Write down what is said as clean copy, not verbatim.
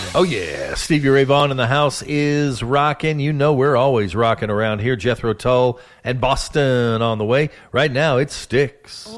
Oh, yeah. Stevie Ray Vaughan in the house is rocking. You know we're always rocking around here. Jethro Tull and Boston on the way. Right now, it's Styx.